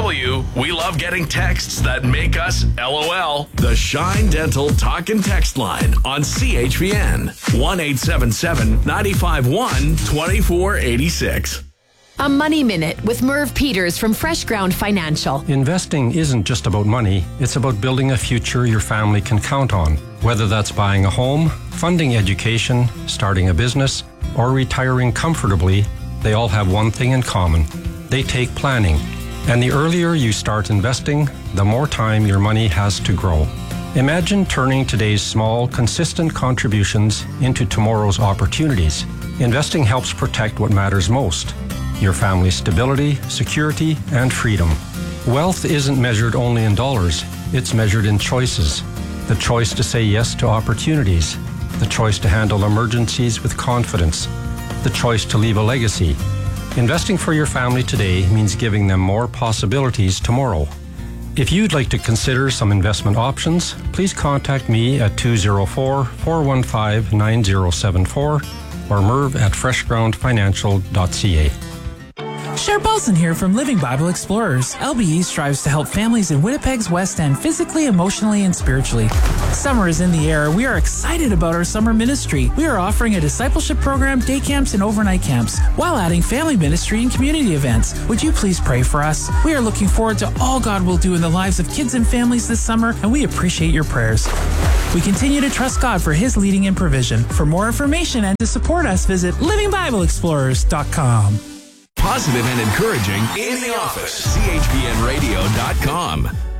DFW, we love getting texts that make us LOL. The Shine Dental Talk and Text line on CHPN. 1-877-951-2486. A Money Minute with Merv Peters from Fresh Ground Financial. Investing isn't just about money, it's about building a future your family can count on. Whether that's buying a home, funding education, starting a business, or retiring comfortably, they all have one thing in common. They take planning. And the earlier you start investing, the more time your money has to grow. Imagine turning today's small, consistent contributions into tomorrow's opportunities. Investing helps protect what matters most: your family's stability, security, and freedom. Wealth isn't measured only in dollars, it's measured in choices. The choice to say yes to opportunities, the choice to handle emergencies with confidence, the choice to leave a legacy. Investing for your family today means giving them more possibilities tomorrow. If you'd like to consider some investment options, please contact me at 204-415-9074 or merv@freshgroundfinancial.ca. Cher Paulson here from Living Bible Explorers. LBE strives to help families in Winnipeg's West End physically, emotionally, and spiritually. Summer is in the air. We are excited about our summer ministry. We are offering a discipleship program, day camps, and overnight camps, while adding family ministry and community events. Would you please pray for us? We are looking forward to all God will do in the lives of kids and families this summer, and we appreciate your prayers. We continue to trust God for His leading and provision. For more information and to support us, visit livingbibleexplorers.com. Positive and encouraging in the office. CHPNradio.com.